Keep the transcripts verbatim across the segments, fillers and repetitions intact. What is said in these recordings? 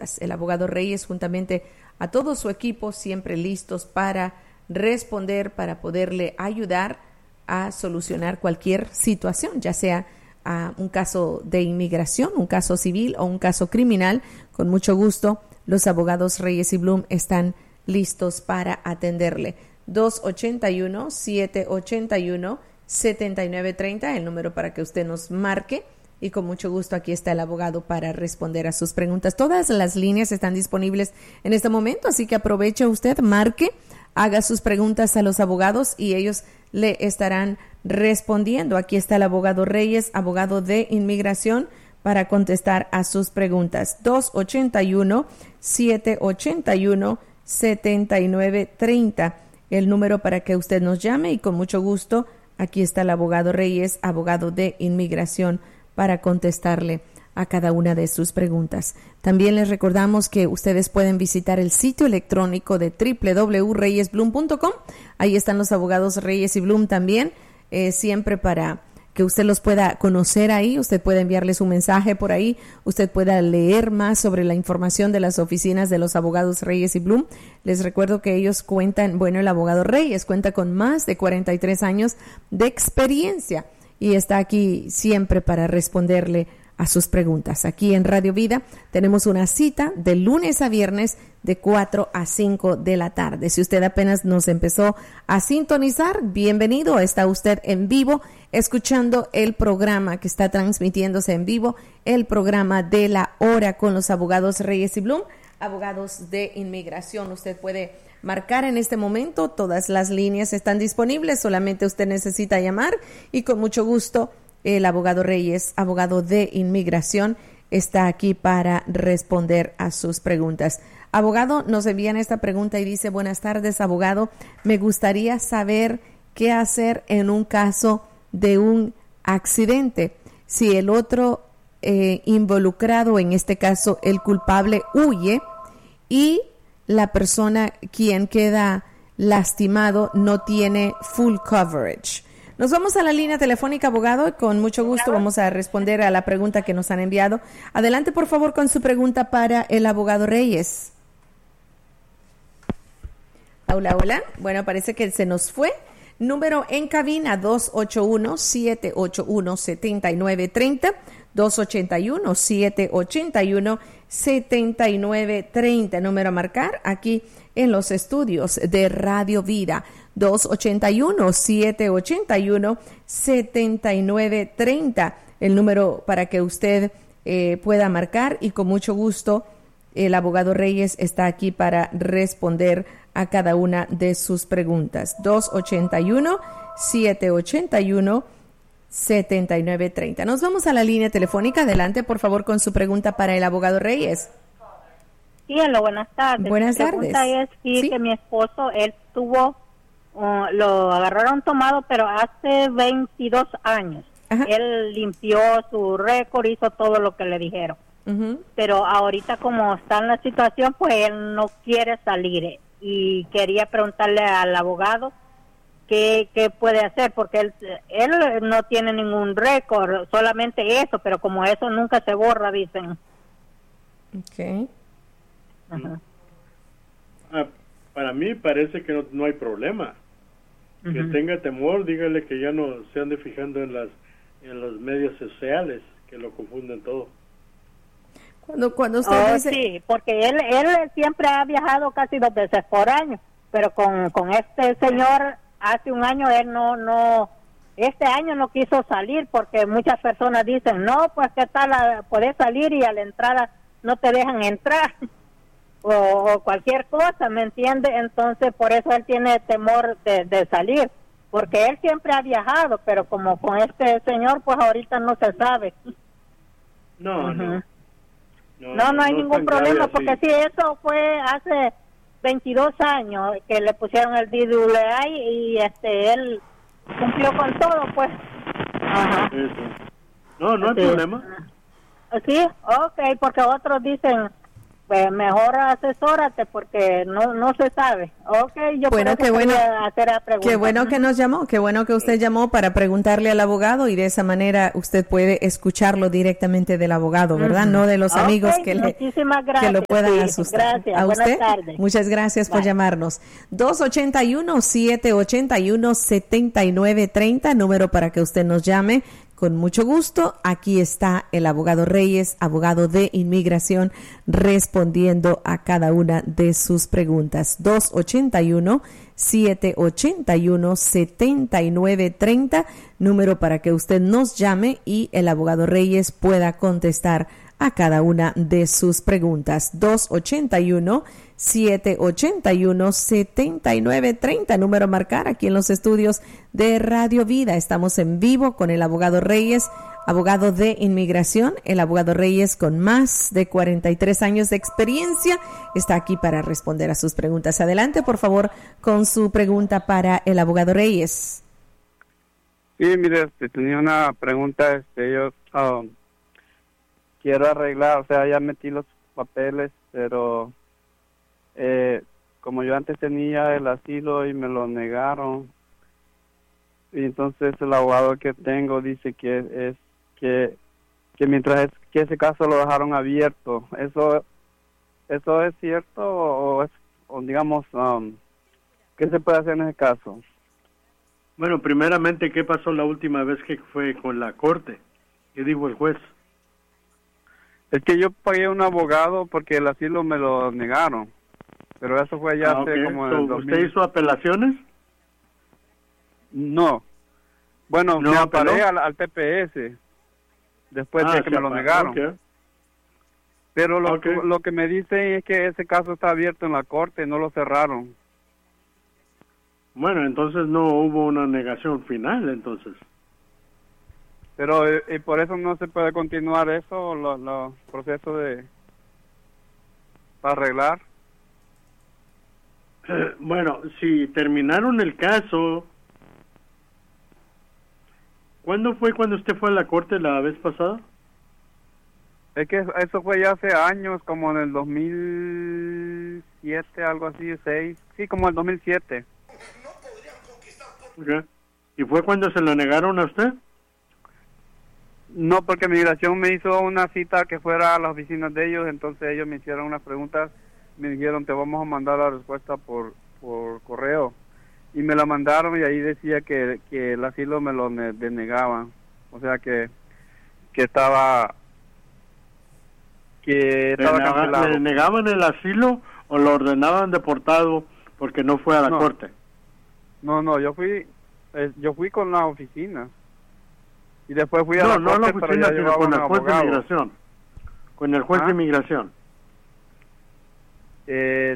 preguntas. El abogado Reyes, juntamente a todo su equipo, siempre listos para responder, para poderle ayudar a solucionar cualquier situación, ya sea uh, un caso de inmigración, un caso civil o un caso criminal. Con mucho gusto, los abogados Reyes y Bloom están listos para atenderle. dos ocho uno, siete ocho uno, siete nueve tres cero, el número para que usted nos marque, y con mucho gusto aquí está el abogado para responder a sus preguntas. Todas las líneas están disponibles en este momento, así que aproveche usted, marque, haga sus preguntas a los abogados y ellos le estarán respondiendo. Aquí está el abogado Reyes, abogado de inmigración, para contestar a sus preguntas. dos ocho uno, siete ocho uno, siete nueve tres cero, el número para que usted nos llame, y con mucho gusto aquí está el abogado Reyes, abogado de inmigración, para contestarle a cada una de sus preguntas. También les recordamos que ustedes pueden visitar el sitio electrónico de doble u doble u doble u punto reyes bloom punto com. Ahí están los abogados Reyes y Bloom también, eh, siempre para que usted los pueda conocer ahí. Usted puede enviarles un mensaje por ahí, usted pueda leer más sobre la información de las oficinas de los abogados Reyes y Bloom. Les recuerdo que ellos cuentan, bueno, el abogado Reyes cuenta con más de cuarenta y tres años de experiencia y está aquí siempre para responderle a sus preguntas. Aquí en Radio Vida tenemos una cita de lunes a viernes de cuatro a cinco de la tarde. Si usted apenas nos empezó a sintonizar, bienvenido. Está usted en vivo escuchando el programa que está transmitiéndose en vivo, el programa de la hora con los abogados Reyes y Bloom, abogados de inmigración. Usted puede marcar en este momento, todas las líneas están disponibles, solamente usted necesita llamar y con mucho gusto el abogado Reyes, abogado de inmigración, está aquí para responder a sus preguntas. Abogado, nos envían esta pregunta y dice: buenas tardes, abogado, me gustaría saber qué hacer en un caso de un accidente. Si el otro eh, involucrado, en este caso el culpable, huye y la persona quien queda lastimado no tiene full coverage. Nos vamos a la línea telefónica, abogado, y con mucho gusto vamos a responder a la pregunta que nos han enviado. Adelante, por favor, con su pregunta para el abogado Reyes. Hola, hola. Bueno, parece que se nos fue. Número en cabina dos ocho uno, siete ocho uno, siete nueve tres cero, dos ocho uno, siete ocho uno, siete nueve tres cero. Número a marcar aquí en los estudios de Radio Vida. dos ocho uno, siete ocho uno, siete nueve tres cero, el número para que usted eh, pueda marcar, y con mucho gusto el abogado Reyes está aquí para responder a cada una de sus preguntas. dos ocho uno, siete ocho uno, siete nueve tres cero. Nos vamos a la línea telefónica. Adelante, por favor, con su pregunta para el abogado Reyes. Sí, hola, buenas tardes. Buenas Mi tardes. pregunta es sí, ¿Sí? que mi esposo, él tuvo, uh, lo agarraron tomado, pero hace veintidós años. Ajá. Él limpió su récord, hizo todo lo que le dijeron. Uh-huh. Pero ahorita, como está en la situación, pues él no quiere salir. Y quería preguntarle al abogado qué, qué puede hacer, porque él, él no tiene ningún récord, solamente eso, pero como eso nunca se borra, dicen. Okay. Ajá. Ah, para mí parece que no, no hay problema. Uh-huh. Que tenga temor, dígale que ya no se ande fijando en las en los medios sociales, que lo confunden todo. Cuando, cuando usted oh, dice... Sí, porque él, él siempre ha viajado casi dos veces por año, pero con, con este señor hace un año él no, no, este año no quiso salir porque muchas personas dicen, no, pues qué tal, podés salir y a la entrada no te dejan entrar, o, o cualquier cosa, ¿me entiende? Entonces por eso él tiene temor de, de salir, porque él siempre ha viajado, pero como con este señor, pues ahorita no se sabe. No, uh-huh. no. No, no, no hay no ningún problema, porque si eso fue hace veintidós años que le pusieron el D W I y este él cumplió con todo, pues. Ajá. Eso. No, no hay sí. problema. Sí, ok, porque otros dicen pues mejor asesórate porque no no se sabe. Okay, yo bueno, qué bueno, hacer la pregunta. Qué bueno que nos llamó, qué bueno que usted llamó para preguntarle al abogado y de esa manera usted puede escucharlo directamente del abogado, ¿verdad? Uh-huh. No de los okay, amigos que, le, que lo puedan sí, asustar. Gracias, a usted, buenas tardes. Muchas gracias Bye. por llamarnos. dos ocho uno, siete ocho uno, siete nueve tres cero, número para que usted nos llame. Con mucho gusto, aquí está el abogado Reyes, abogado de inmigración, respondiendo a cada una de sus preguntas. dos ocho uno, siete ocho uno, siete nueve tres cero, número para que usted nos llame y el abogado Reyes pueda contestar a cada una de sus preguntas. dos ocho uno, siete ocho uno, siete nueve tres cero, número a marcar aquí en los estudios de Radio Vida. Estamos en vivo con el abogado Reyes, abogado de inmigración. El abogado Reyes, con más de cuarenta y tres años de experiencia, está aquí para responder a sus preguntas. Adelante, por favor, con su pregunta para el abogado Reyes. Sí, mire, este, tenía una pregunta. Este, yo um, quiero arreglar, o sea, ya metí los papeles, pero eh, como yo antes tenía el asilo y me lo negaron, y entonces el abogado que tengo dice que es que que mientras es, que ese caso lo dejaron abierto. ¿Eso eso es cierto o es, o digamos, um, qué se puede hacer en ese caso? Bueno, primeramente, ¿qué pasó la última vez que fue con la corte? ¿Qué dijo el juez? Es que yo pagué un abogado porque el asilo me lo negaron, pero eso fue ya ah, hace okay. como en so, el dos mil. ¿Usted hizo apelaciones? No. Bueno, ¿No me apeló? apelé al, al T P S después ah, de que me lo negaron. Okay. Pero lo, okay. lo que me dicen es que ese caso está abierto en la corte, no lo cerraron. Bueno, entonces no hubo una negación final, entonces. Pero y por eso no se puede continuar eso, los lo procesos de para arreglar. Eh, bueno, si terminaron el caso, ¿cuándo fue cuando usted fue a la corte la vez pasada? Es que eso fue ya hace años, como en el dos mil siete, algo así, seis, sí, como el dos mil siete. Okay. ¿Y fue cuando se lo negaron a usted? No, porque Migración me hizo una cita que fuera a las oficinas de ellos, entonces ellos me hicieron unas preguntas, me dijeron te vamos a mandar la respuesta por por correo, y me la mandaron y ahí decía que, que el asilo me lo ne- denegaban, o sea que que estaba que estaba ¿Le, cancelado. ¿Le negaban el asilo o lo ordenaban deportado porque no fue a la no. corte? No, no, yo fui eh, yo fui con la oficina. Y después fui a no, la no corte, la oficina, pero ya sino con el juez abogado. de inmigración. Con el juez ¿Ah? de inmigración. Eh,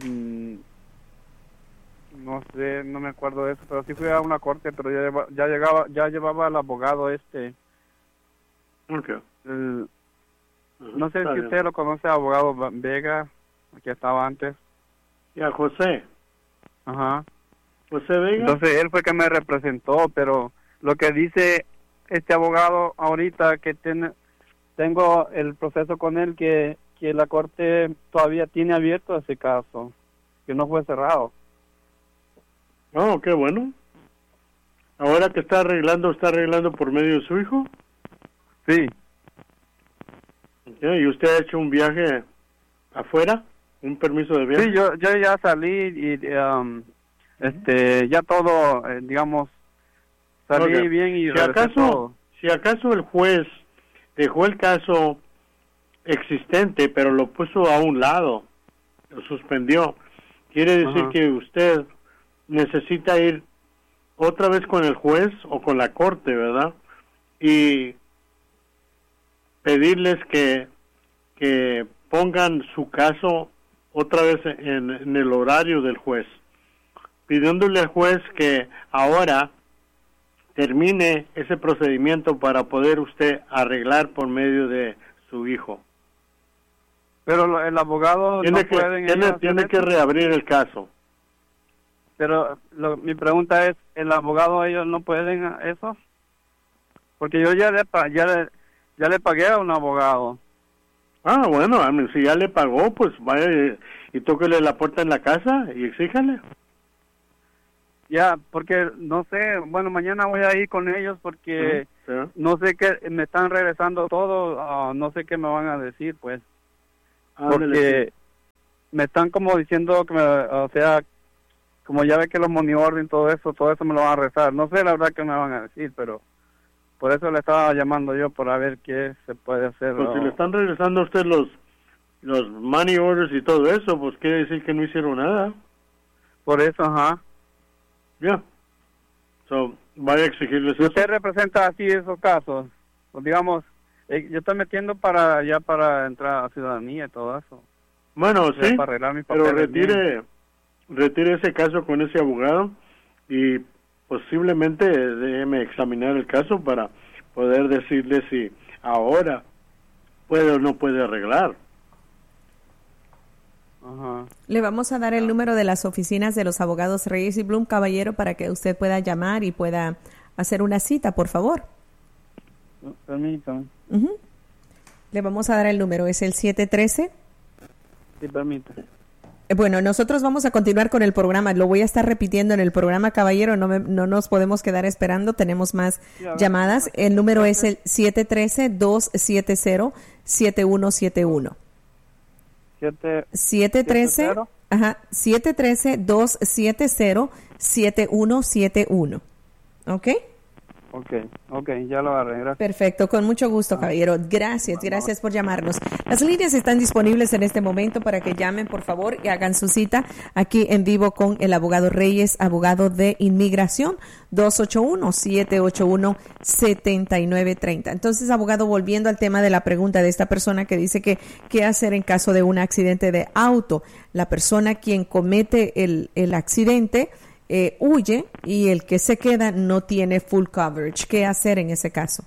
no sé, no me acuerdo de eso, pero sí fui a una corte, pero ya, lleva, ya llegaba, ya llevaba el abogado este. Okay. El, uh-huh, no sé si bien. usted lo conoce, abogado Vega, que estaba antes. Y a José. Ajá. José Vega. Entonces él fue que me representó, pero lo que dice este abogado ahorita que tiene, tengo el proceso con él que, que la corte todavía tiene abierto ese caso, que no fue cerrado. Oh, qué bueno. Ahora que está arreglando, ¿está arreglando por medio de su hijo? Sí. Okay. ¿Y usted ha hecho un viaje afuera? ¿Un permiso de viaje? Sí, yo, yo ya salí y um, este ya todo, eh, digamos, salí okay. bien y si acaso, todo. si acaso el juez dejó el caso existente, pero lo puso a un lado, lo suspendió, quiere decir Ajá. que usted necesita ir otra vez con el juez o con la corte, ¿verdad? Y pedirles que que pongan su caso otra vez en, en el horario del juez, pidiéndole al juez que ahora termine ese procedimiento para poder usted arreglar por medio de su hijo. Pero lo, el abogado tiene no que pueden tiene, tiene que reabrir el caso. Pero lo, mi pregunta es, ¿el abogado ellos no pueden eso? Porque yo ya le, ya le, ya le pagué a un abogado. Ah, bueno, a mí, si ya le pagó, pues vaya y, y tóquele la puerta en la casa y exíjale. Ya, porque no sé, bueno, mañana voy a ir con ellos porque Sí. no sé qué, me están regresando todo, uh, no sé qué me van a decir, pues. Ándale, Porque sí. me están como diciendo que, me, o sea, como ya ve que los money order y todo eso, todo eso me lo van a regresar. No sé la verdad qué me van a decir, pero por eso le estaba llamando yo, para ver qué se puede hacer. Pues o... si le están regresando a usted los los money orders y todo eso, pues quiere decir que no hicieron nada. Por eso, ajá. Ya. Yeah. So, vaya a exigirles ¿Y eso. usted representa así esos casos? Pues digamos, eh, yo estoy metiendo para ya para entrar a ciudadanía y todo eso. Bueno, O sea, sí, para arreglar mis pero papeles retire, bien. retire ese caso con ese abogado y posiblemente déjeme examinar el caso para poder decirle si ahora puede o no puede arreglar. Ajá. Le vamos a dar el número de las oficinas de los abogados Reyes y Bloom, caballero, para que usted pueda llamar y pueda hacer una cita, por favor. Permítame. Uh-huh. Le vamos a dar el número, es el siete uno tres. Sí, permítame. Bueno, nosotros vamos a continuar con el programa. Lo voy a estar repitiendo en el programa, caballero. No, me, no nos podemos quedar esperando. Tenemos más sí, llamadas. El número es el siete uno tres, dos siete cero, siete uno siete uno. siete uno tres, ajá, siete uno tres, dos siete cero, siete uno siete uno. ¿Ok? Ok, ok, ya lo agarré, gracias. Perfecto, con mucho gusto, caballero. Gracias, gracias por llamarnos. Las líneas están disponibles en este momento para que llamen, por favor, y hagan su cita aquí en vivo con el abogado Reyes, abogado de inmigración, dos ocho uno, siete ocho uno, siete nueve tres cero. Entonces, abogado, volviendo al tema de la pregunta de esta persona que dice que qué hacer en caso de un accidente de auto. La persona quien comete el, el accidente Eh, huye y el que se queda no tiene full coverage. ¿Qué hacer en ese caso?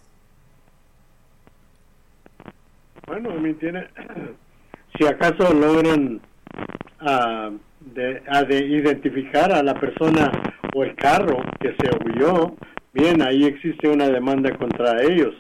Bueno, a mí tiene, si acaso logran uh, de, uh, de identificar a la persona o el carro que se huyó, bien, ahí existe una demanda contra ellos,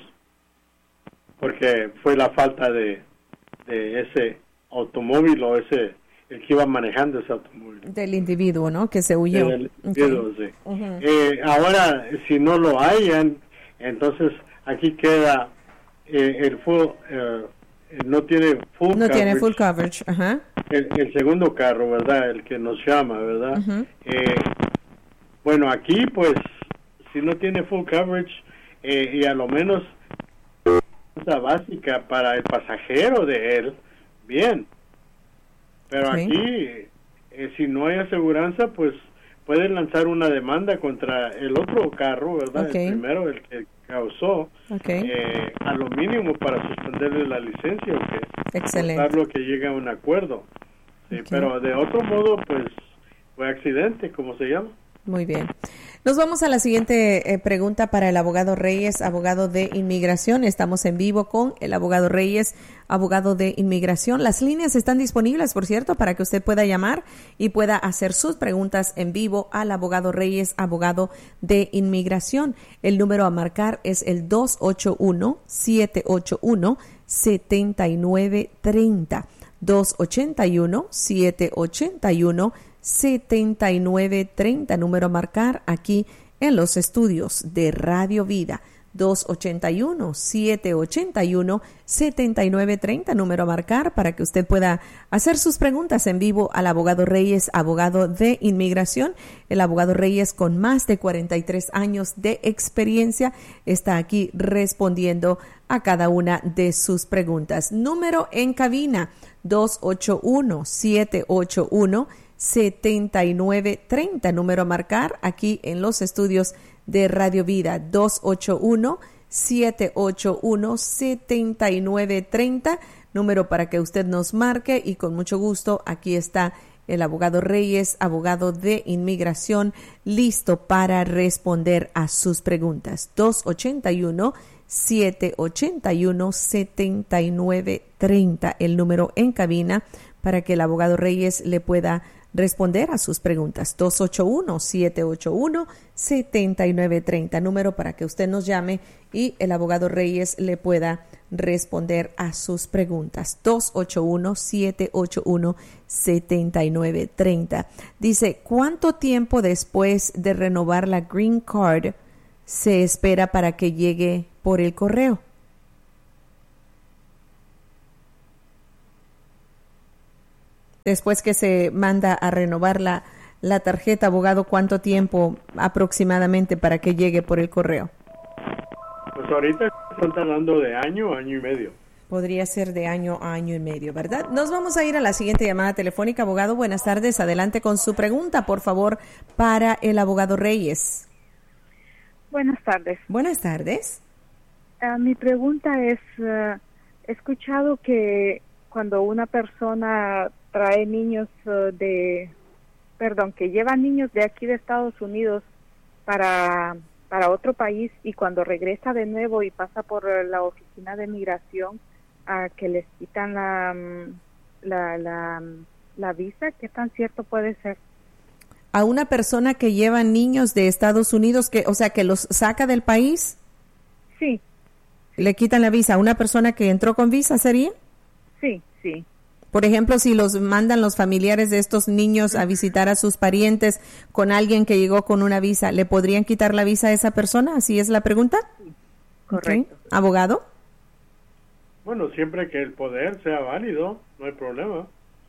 porque fue la falta de, de ese automóvil o ese el que iba manejando ese automóvil. Del individuo, ¿no? Que se huyó. Del individuo, okay. sí. Uh-huh. Eh, ahora, si no lo hayan, entonces aquí queda eh, el full, eh, no tiene full no coverage. tiene full coverage, ajá. El, el segundo carro, ¿verdad? El que nos llama, ¿verdad? Uh-huh. Eh, bueno, aquí, pues, si no tiene full coverage, eh, y a lo menos la básica para el pasajero de él, bien. Pero sí. Aquí, eh, si no hay aseguranza, pues pueden lanzar una demanda contra el otro carro, ¿verdad? Okay. El primero, el que causó, okay. eh, a lo mínimo para suspenderle la licencia, ¿o qué? Excelente. Lo que llegue a un acuerdo. Sí, okay. Pero de otro modo, pues, fue accidente, como se llama. Muy bien. Nos vamos a la siguiente eh, pregunta para el abogado Reyes, abogado de inmigración. Estamos en vivo con el abogado Reyes, abogado de inmigración. Las líneas están disponibles, por cierto, para que usted pueda llamar y pueda hacer sus preguntas en vivo al abogado Reyes, abogado de inmigración. El número a marcar es el dos ocho uno, siete ocho uno, siete nueve tres cero. dos ocho uno, siete ocho uno, siete nueve tres cero, número a marcar aquí en los estudios de Radio Vida. dos ocho uno, siete ocho uno, siete nueve tres cero, número a marcar para que usted pueda hacer sus preguntas en vivo al abogado Reyes, abogado de inmigración. El abogado Reyes, con más de cuarenta y tres años de experiencia, está aquí respondiendo a cada una de sus preguntas. Número en cabina, dos ocho uno, siete ocho uno, siete nueve tres cero, número a marcar aquí en los estudios de Radio Vida, dos ocho uno, siete ocho uno, siete nueve tres cero, número para que usted nos marque, y con mucho gusto aquí está el abogado Reyes, abogado de inmigración, listo para responder a sus preguntas. dos ocho uno, siete ocho uno, siete nueve tres cero, el número en cabina para que el abogado Reyes le pueda responder a sus preguntas. dos ocho uno, siete ocho uno, siete nueve tres cero, número para que usted nos llame y el abogado Reyes le pueda responder a sus preguntas. dos ocho uno, siete ocho uno, siete nueve tres cero. Dice, ¿cuánto tiempo después de renovar la Green Card se espera para que llegue por el correo? Después que se manda a renovar la, la tarjeta, abogado, ¿cuánto tiempo aproximadamente para que llegue por el correo? Pues ahorita están tardando de año a año y medio. Podría ser de año a año y medio, ¿verdad? Nos vamos a ir a la siguiente llamada telefónica. Abogado, buenas tardes. Adelante con su pregunta, por favor, para el abogado Reyes. Buenas tardes. Buenas tardes. Uh, mi pregunta es, uh, he escuchado que cuando una persona trae niños uh, de, perdón, que lleva niños de aquí de Estados Unidos para, para otro país y cuando regresa de nuevo y pasa por la oficina de migración, a que les quitan la, la, la, la visa, ¿qué tan cierto puede ser? A una persona que lleva niños de Estados Unidos, que, o sea, que los saca del país. Sí. ¿Le quitan la visa? ¿A una persona que entró con visa sería? Sí, sí. Por ejemplo, si los mandan los familiares de estos niños a visitar a sus parientes con alguien que llegó con una visa, ¿le podrían quitar la visa a esa persona? ¿Así es la pregunta? Sí, correcto. Okay. ¿Abogado? Bueno, siempre que el poder sea válido, no hay problema.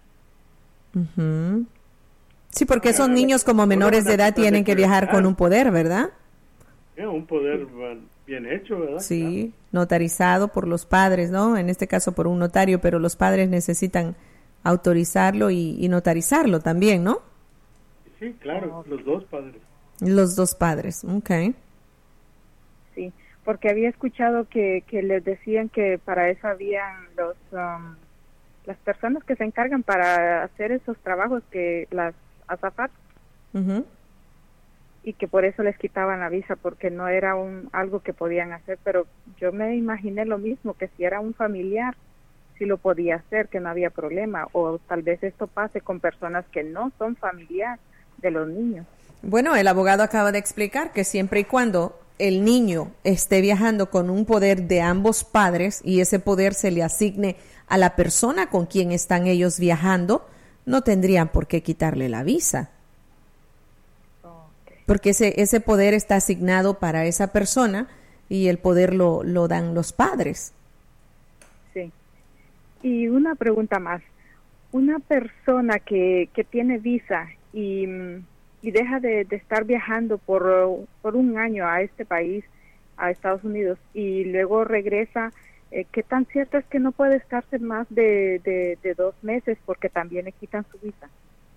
Uh-huh. Sí, porque esos niños como menores de edad tienen que viajar con un poder, ¿verdad? Sí, un poder bien hecho, ¿verdad? Sí, notarizado por los padres, ¿no? En este caso por un notario, pero los padres necesitan autorizarlo y, y notarizarlo también, ¿no? Sí, claro, los dos padres. Los dos padres, ok. Sí, porque había escuchado que, que les decían que para eso habían los um, las personas que se encargan para hacer esos trabajos, que las azafat, uh-huh. y que por eso les quitaban la visa, porque no era un algo que podían hacer, pero yo me imaginé lo mismo, que si era un familiar, si lo podía hacer, que no había problema, o tal vez esto pase con personas que no son familiares de los niños. Bueno, el abogado acaba de explicar que siempre y cuando el niño esté viajando con un poder de ambos padres y ese poder se le asigne a la persona con quien están ellos viajando, no tendrían por qué quitarle la visa. Okay. Porque ese, ese poder está asignado para esa persona y el poder lo, lo dan los padres. Sí. Y una pregunta más. Una persona que, que tiene visa y... y deja de, de estar viajando por, por un año a este país, a Estados Unidos, y luego regresa, eh, ¿qué tan cierto es que no puede estarse más de, de, de dos meses porque también le quitan su visa?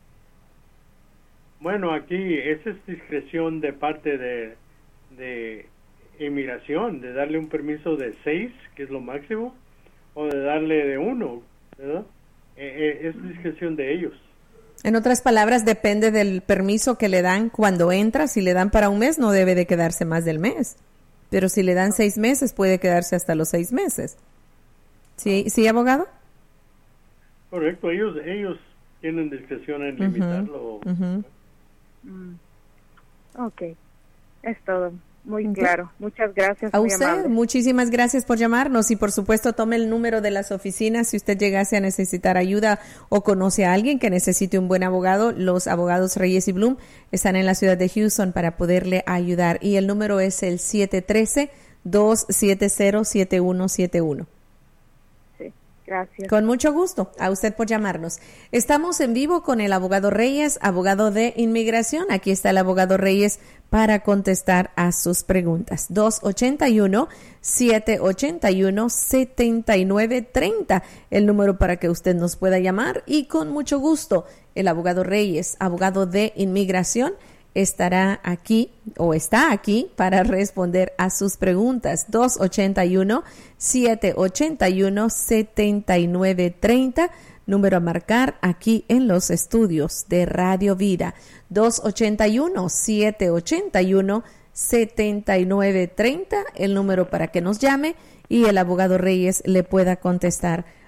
Bueno, aquí esa es discreción de parte de, de inmigración, de darle un permiso de seis, que es lo máximo, o de darle de uno, ¿verdad? Eh, eh, es discreción de ellos. En otras palabras, depende del permiso que le dan cuando entra. Si le dan para un mes, no debe de quedarse más del mes. Pero si le dan seis meses, puede quedarse hasta los seis meses. ¿Sí, ¿sí, abogado? Correcto. Ellos ellos tienen discreción en limitarlo. Uh-huh. Mm. Ok. Es todo. Muy okay. Claro. Muchas gracias. A muy usted, amable. Muchísimas gracias por llamarnos y por supuesto tome el número de las oficinas si usted llegase a necesitar ayuda o conoce a alguien que necesite un buen abogado. Los abogados Reyes y Bloom están en la ciudad de Houston para poderle ayudar y el número es el siete uno tres, dos siete cero, siete uno siete uno. Gracias. Con mucho gusto. A usted por llamarnos. Estamos en vivo con el abogado Reyes, abogado de inmigración. Aquí está el abogado Reyes para contestar a sus preguntas. dos ocho uno, siete ocho uno, siete nueve tres cero, el número para que usted nos pueda llamar. Y con mucho gusto, el abogado Reyes, abogado de inmigración, estará aquí o está aquí para responder a sus preguntas. dos ocho uno, siete ocho uno, siete nueve tres cero, número a marcar aquí en los estudios de Radio Vida. dos ocho uno, siete ocho uno, siete nueve tres cero, el número para que nos llame y el abogado Reyes le pueda contestar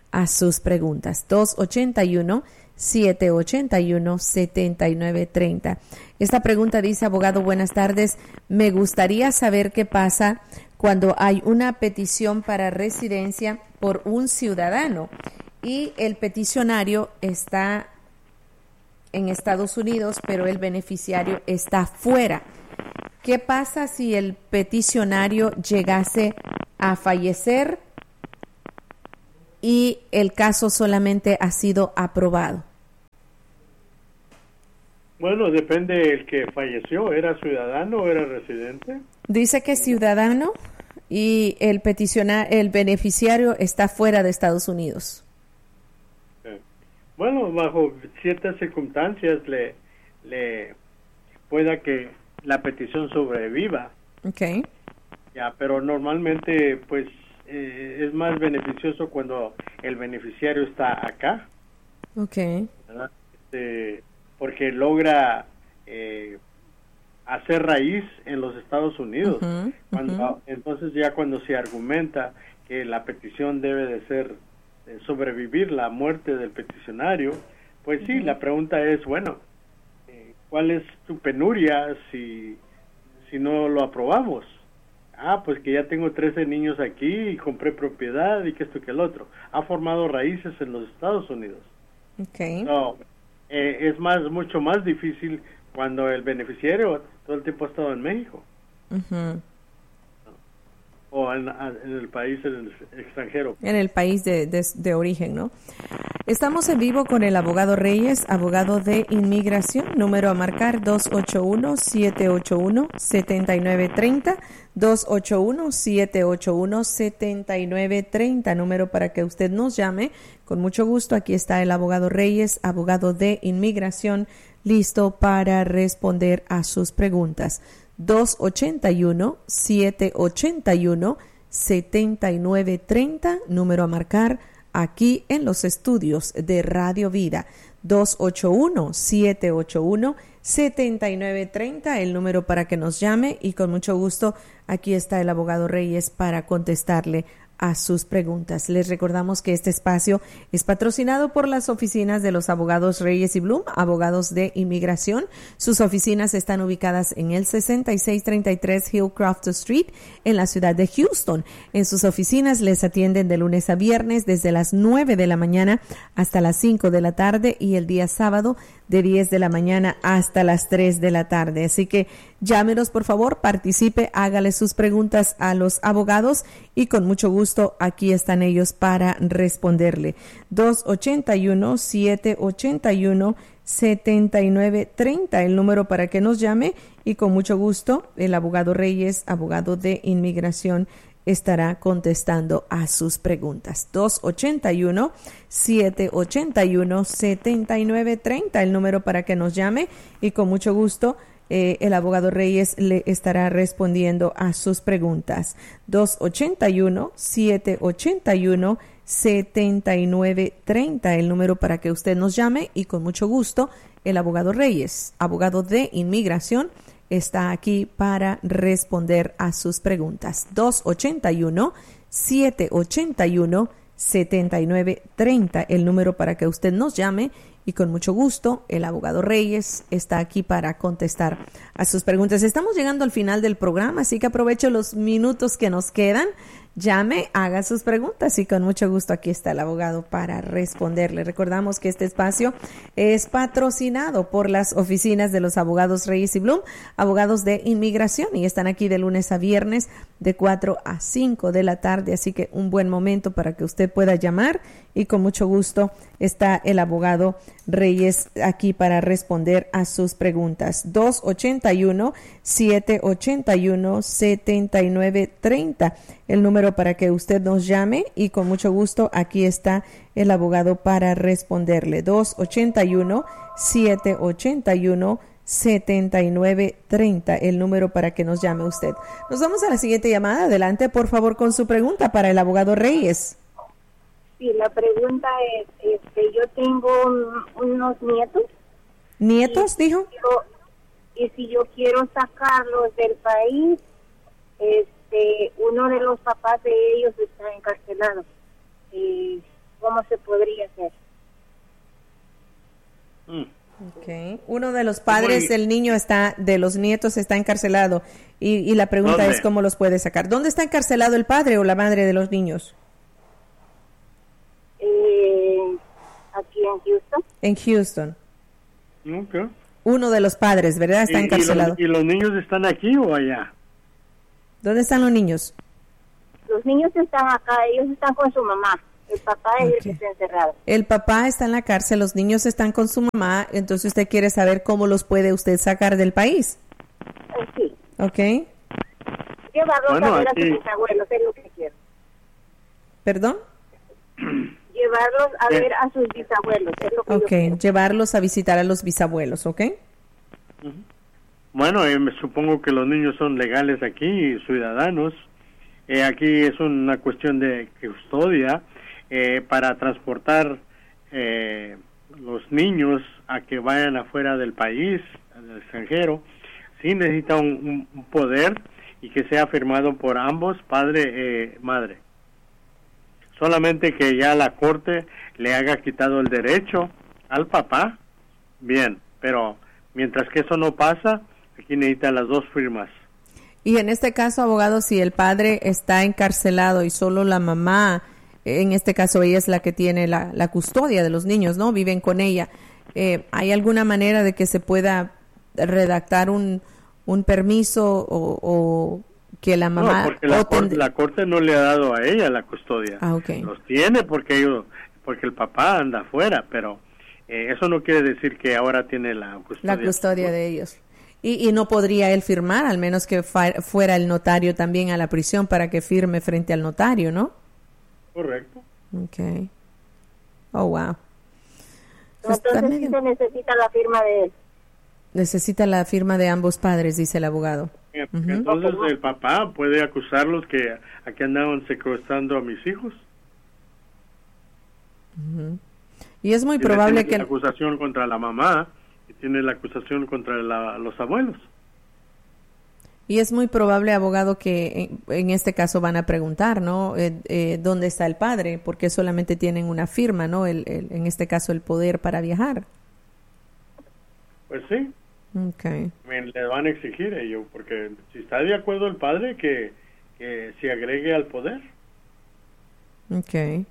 a sus preguntas. dos ocho uno, siete ocho uno, siete nueve tres cero. Esta pregunta dice, abogado, buenas tardes. Me gustaría saber qué pasa cuando hay una petición para residencia por un ciudadano y el peticionario está en Estados Unidos, pero el beneficiario está fuera. ¿Qué pasa si el peticionario llegase a fallecer y el caso solamente ha sido aprobado? Bueno, depende del que falleció. ¿Era ciudadano o era residente? Dice que es ciudadano y el peticionario, el beneficiario está fuera de Estados Unidos. Bueno, bajo ciertas circunstancias le, le pueda que la petición sobreviva. Okay. Ya, pero normalmente pues eh, es más beneficioso cuando el beneficiario está acá. Okay. ¿Verdad? Este, porque logra eh, hacer raíz en los Estados Unidos. Uh-huh, cuando, uh-huh. Entonces ya cuando se argumenta que la petición debe de ser eh, sobrevivir la muerte del peticionario, pues sí, uh-huh. La pregunta es, bueno, eh, ¿cuál es tu penuria si, si no lo aprobamos? Ah, pues que ya tengo trece niños aquí y compré propiedad y que esto y que el otro. Ha formado raíces en los Estados Unidos. Okay. So, eh, es más, mucho más difícil cuando el beneficiario todo el tiempo ha estado en México. Uh-huh. O en, en el país, en el extranjero. En el país de, de, de origen, ¿no? Estamos en vivo con el abogado Reyes, abogado de inmigración, número a marcar dos ocho uno, siete ocho uno, siete nueve tres cero, dos ocho uno, siete ocho uno, siete nueve tres cero, número para que usted nos llame. Con mucho gusto, aquí está el abogado Reyes, abogado de inmigración, listo para responder a sus preguntas. dos ocho uno, siete ocho uno, siete nueve tres cero, número a marcar aquí en los estudios de Radio Vida. dos ocho uno, siete ocho uno, siete nueve tres cero, el número para que nos llame, y con mucho gusto aquí está el abogado Reyes para contestarle a sus preguntas. Les recordamos que este espacio es patrocinado por las oficinas de los abogados Reyes y Blum, abogados de inmigración. Sus oficinas están ubicadas en el sesenta y seis treinta y tres Hillcroft Street en la ciudad de Houston. En sus oficinas les atienden de lunes a viernes desde las nueve de la mañana hasta las cinco de la tarde y el día sábado de diez de la mañana hasta las tres de la tarde. Así que llámenos, por favor, participe, hágale sus preguntas a los abogados y con mucho gusto aquí están ellos para responderle. dos ocho uno, siete ocho uno, siete nueve tres cero, el número para que nos llame, y con mucho gusto el abogado Reyes, abogado de inmigración, estará contestando a sus preguntas. dos ocho uno, siete ocho uno, siete nueve tres cero, el número para que nos llame, y con mucho gusto Eh, el abogado Reyes le estará respondiendo a sus preguntas. dos ocho uno, siete ocho uno, siete nueve tres cero, el número para que usted nos llame, y con mucho gusto el abogado Reyes, abogado de inmigración, está aquí para responder a sus preguntas. dos ocho uno, siete ocho uno, siete nueve tres cero, el número para que usted nos llame, y con mucho gusto el abogado Reyes está aquí para contestar a sus preguntas. Estamos llegando al final del programa, así que aprovecho los minutos que nos quedan. Llame, haga sus preguntas, y con mucho gusto aquí está el abogado para responderle. Recordamos que este espacio es patrocinado por las oficinas de los abogados Reyes y Blum, abogados de inmigración, y están aquí de lunes a viernes de cuatro a cinco de la tarde, así que un buen momento para que usted pueda llamar, y con mucho gusto está el abogado Reyes aquí para responder a sus preguntas. dos ocho uno, siete ocho uno, siete nueve tres cero, el número para que usted nos llame, y con mucho gusto aquí está el abogado para responderle. dos ocho uno, siete ocho uno, siete nueve tres cero, el número para que nos llame usted. Nos vamos a la siguiente llamada. Adelante, por favor, con su pregunta para el abogado Reyes. Sí, la pregunta es, este, yo tengo un, unos nietos. ¿Nietos, y, dijo? Yo, y si yo quiero sacarlos del país, este, uno de los papás de ellos está encarcelado. Eh, ¿Cómo se podría hacer? Mm. Okay. Uno de los padres del niño está, de los nietos está encarcelado y, y la pregunta ¿Dónde? es cómo los puede sacar. ¿Dónde está encarcelado el padre o la madre de los niños? Eh, aquí en Houston. En Houston. Okay. Uno de los padres, ¿verdad? Está ¿Y, encarcelado. y, los, ¿Y los niños están aquí o allá? ¿Dónde están los niños? Los niños están acá, ellos están con su mamá. El papá es Okay. el que está encerrado. El papá está en la cárcel, los niños están con su mamá, entonces usted quiere saber cómo los puede usted sacar del país. Eh, sí. ¿Ok? Llevarlos Bueno, a ver aquí- a sus bisabuelos, es lo que quiero. ¿Perdón? Llevarlos a Eh. ver a sus bisabuelos, es lo que yo Ok, quiero. llevarlos a visitar a los bisabuelos, ¿ok? Bueno, eh, me supongo que los niños son legales aquí y ciudadanos. Eh, aquí es una cuestión de custodia eh, para transportar eh, los niños a que vayan afuera del país, del extranjero. Sí necesita un, un- un poder y que sea firmado por ambos, padre eh, madre. Solamente que ya la corte le haga quitado el derecho al papá, bien, pero mientras que eso no pasa, aquí necesita las dos firmas. Y en este caso, abogado, si el padre está encarcelado y solo la mamá, en este caso ella es la que tiene la, la custodia de los niños, ¿no? Viven con ella. Eh, ¿Hay alguna manera de que se pueda redactar un, un permiso o, o que la mamá... No, porque la, o cor- tend- la corte no le ha dado a ella la custodia. Ah, ok. Los tiene porque ellos, porque el papá anda afuera, pero eh, eso no quiere decir que ahora tiene la custodia. la custodia de ellos. Y, y no podría él firmar, al menos que fa- fuera el notario también a la prisión para que firme frente al notario, ¿no? Correcto. Okay. Oh, wow. Pues está Entonces sí medio- se necesita la firma de él. Necesita la firma de ambos padres, dice el abogado. Eh, porque entonces el papá puede acusarlos que aquí andaban secuestrando a mis hijos. Ujú. Y es muy Tiene- probable tiene la que... acusación contra la mamá y tiene la acusación contra la- los abuelos. Y es muy probable, abogado, que en, en este caso van a preguntar, ¿no? Eh, eh, ¿Dónde está el padre? Porque solamente tienen una firma, ¿no? El, el- en este caso, el poder para viajar. Pues sí, Okay. me, le van a exigir ello, porque si está de acuerdo el padre que, que se agregue al poder. Okay.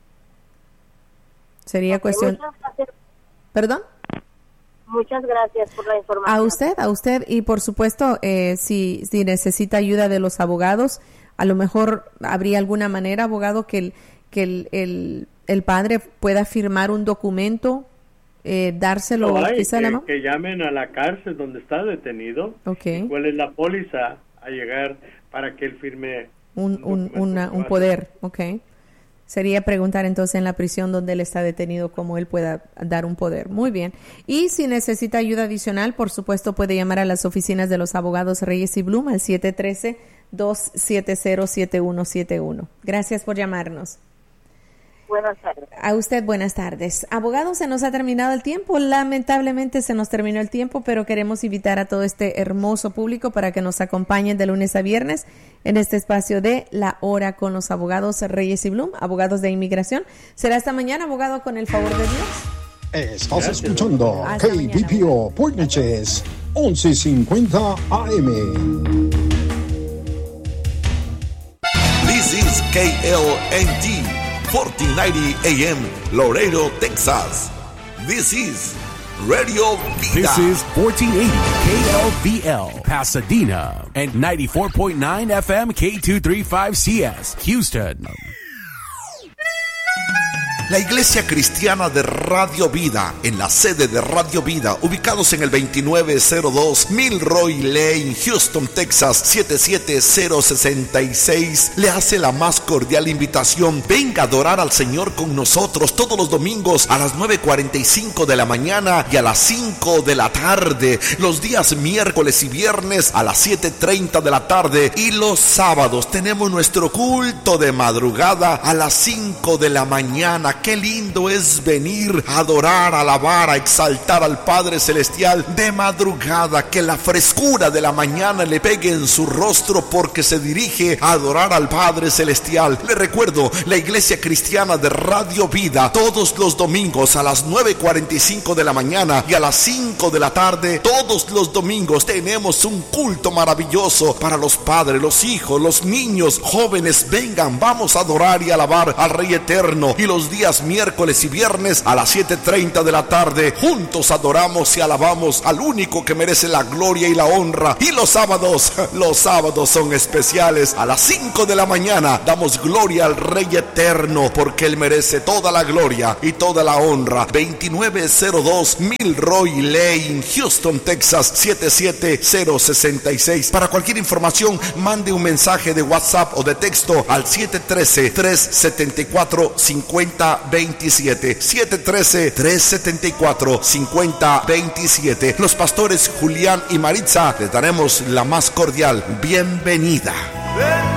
Sería cuestión... Muchas gracias, ¿Perdón? muchas gracias por la información. A usted, a usted. Y por supuesto, eh, si, si necesita ayuda de los abogados, a lo mejor habría alguna manera, abogado, que el, que el, el, el padre pueda firmar un documento, eh, dárselo No hay, quizá a la que, mamá. que llamen a la cárcel donde está detenido. Okay. ¿Cuál es la póliza a llegar para que él firme Un, un, documento una- que un va a poder, ok. Sería preguntar entonces en la prisión donde él está detenido cómo él pueda dar un poder. Muy bien. Y si necesita ayuda adicional, por supuesto puede llamar a las oficinas de los abogados Reyes y Blum al siete uno tres, dos siete cero, siete uno siete uno. Gracias por llamarnos. Buenas tardes. A usted, buenas tardes. Abogado, se nos ha terminado el tiempo. Lamentablemente se nos terminó el tiempo, pero queremos invitar a todo este hermoso público para que nos acompañen de lunes a viernes en este espacio de La Hora con los abogados Reyes y Blum, abogados de inmigración. Será esta mañana, abogado, con el favor de Dios. Estás Gracias. escuchando Hasta K B mañana. P O Portneches once cincuenta A M. This is K L N T fourteen ninety A M Laredo, Texas. This is Radio Vida. This is fourteen eighty K L V L Pasadena and ninety-four point nine F M K two thirty-five C S Houston. La Iglesia Cristiana de Radio Vida, en la sede de Radio Vida, ubicados en el veintinueve cero dos Milroy Lane, Houston, Texas, siete siete cero seis seis, le hace la más cordial invitación. Venga a adorar al Señor con nosotros todos los domingos a las nueve cuarenta y cinco de la mañana y a las cinco de la tarde, los días miércoles y viernes a las siete treinta de la tarde, y los sábados tenemos nuestro culto de madrugada a las cinco de la mañana. mañana. Qué lindo es venir a adorar, a alabar, a exaltar al Padre Celestial de madrugada. Que la frescura de la mañana le pegue en su rostro porque se dirige a adorar al Padre Celestial. Le recuerdo, la Iglesia Cristiana de Radio Vida, todos los domingos a las nueve cuarenta y cinco de la mañana y a las cinco de la tarde, todos los domingos tenemos un culto maravilloso para los padres, los hijos, los niños, jóvenes. Vengan, vamos a adorar y alabar al Rey Eterno. Y los días miércoles y viernes a las siete treinta de la tarde, juntos adoramos y alabamos al único que merece la gloria y la honra. Y los sábados, los sábados son especiales. A las cinco de la mañana damos gloria al Rey Eterno, porque Él merece toda la gloria y toda la honra. veintinueve cero dos Milroy Lane, Houston, Texas siete siete cero seis seis. Para cualquier información, mande un mensaje de WhatsApp o de texto al siete uno tres, tres siete cuatro, cinco cero dos siete. siete uno tres, tres siete cuatro, cinco cero dos siete. Los pastores Julián y Maritza les daremos la más cordial bienvenida.